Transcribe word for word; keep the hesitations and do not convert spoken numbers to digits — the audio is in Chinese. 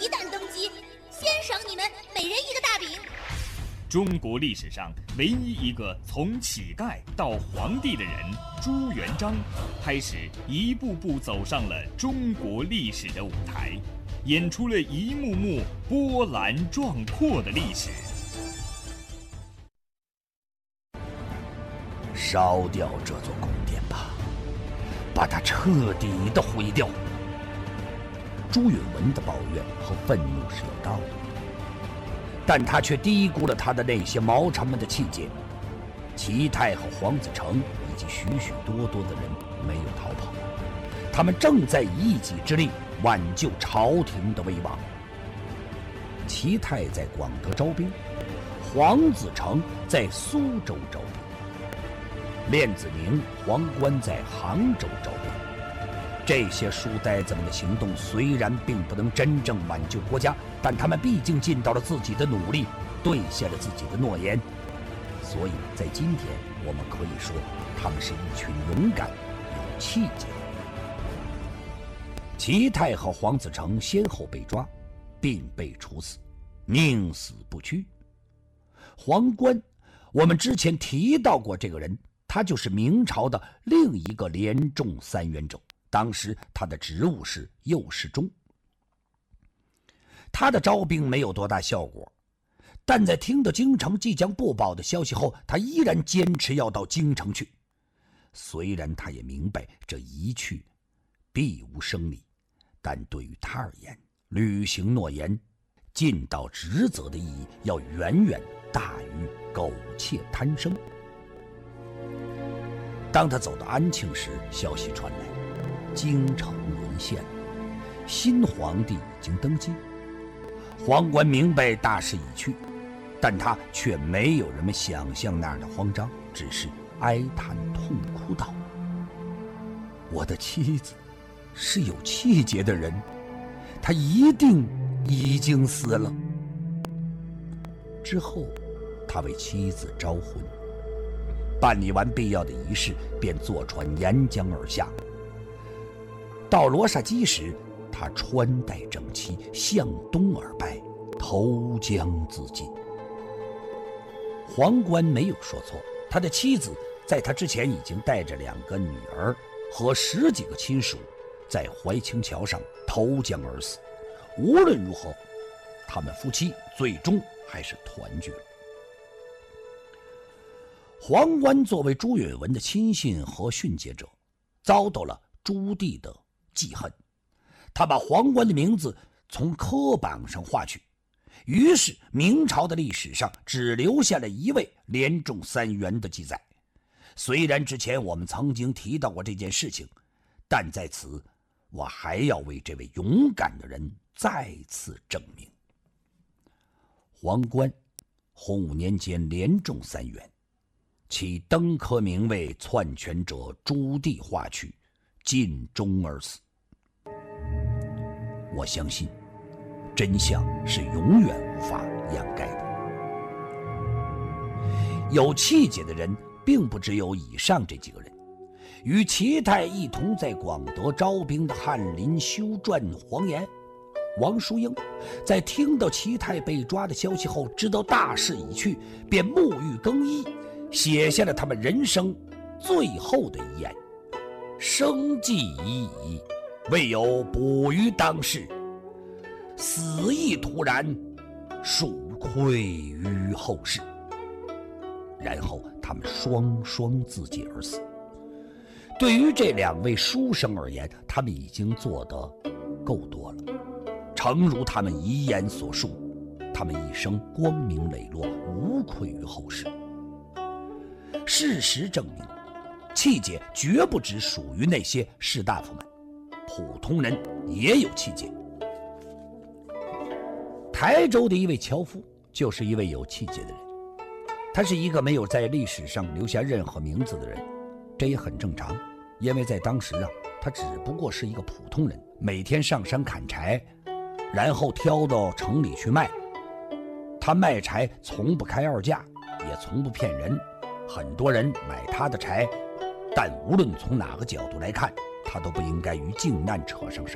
一旦登基，先赏你们每人一个大饼。 中国历史上唯一一个从乞丐到皇帝的人朱元璋，开始一步步走上了中国历史的舞台，演出了一幕幕波澜壮阔的历史。 烧掉这座宫殿吧，把它彻底的毁掉。朱允炆的抱怨和愤怒是有道理的，但他却低估了他的那些毛臣们的气节。齐泰和黄子成以及许许多多的人没有逃跑，他们正在以一己之力挽救朝廷的威望。齐泰在广德招兵，黄子成在苏州招兵，练子宁、黄观在杭州招兵。这些书呆子们的行动虽然并不能真正挽救国家，但他们毕竟尽到了自己的努力，兑现了自己的诺言。所以在今天，我们可以说他们是一群勇敢有气节的人。齐泰和黄子成先后被抓，并被处死，宁死不屈。黄观，我们之前提到过这个人，他就是明朝的另一个连中三元者，当时他的职务是右侍中。他的招兵没有多大效果，但在听到京城即将不保的消息后，他依然坚持要到京城去。虽然他也明白这一去必无生理，但对于他而言，履行诺言、尽到职责的意义要远远大于苟且贪生。当他走到安庆时，消息传来，京城沦陷，新皇帝已经登基。黄观明白大势已去，但他却没有人们想象那样的慌张，只是哀叹痛哭道：我的妻子是有气节的人，她一定已经死了。之后他为妻子招婚，办理完必要的仪式，便坐船沿江而下。到罗刹矶时，他穿戴整齐，向东而拜，投江自尽。黄观没有说错，他的妻子在他之前已经带着两个女儿和十几个亲属，在怀清桥上投江而死。无论如何，他们夫妻最终还是团聚了。黄观作为朱允炆的亲信和训诫者，遭到了朱棣的记恨，他把黄观的名字从科榜上划去，于是明朝的历史上只留下了一位连中三元的记载。虽然之前我们曾经提到过这件事情，但在此我还要为这位勇敢的人再次证明。黄观洪武年间连中三元，其登科名位篡权者朱棣划去，尽忠而死。我相信真相是永远无法掩盖的。有气节的人并不只有以上这几个人，与齐泰一同在广德招兵的翰林修撰黄岩、王叔英，在听到齐泰被抓的消息后，知道大势已去，便沐浴更衣，写下了他们人生最后的遗言：生计已矣，未有补于当世，死亦突然，殊愧于后世。然后他们双双自尽而死。对于这两位书生而言，他们已经做得够多了。诚如他们遗言所述，他们一生光明磊落，无愧于后世。事实证明，气节绝不只属于那些士大夫们，普通人也有气节。台州的一位樵夫就是一位有气节的人，他是一个没有在历史上留下任何名字的人，这也很正常，因为在当时啊，他只不过是一个普通人，每天上山砍柴，然后挑到城里去卖。他卖柴从不开二价，也从不骗人，很多人买他的柴，但无论从哪个角度来看，他都不应该与靖难扯上什么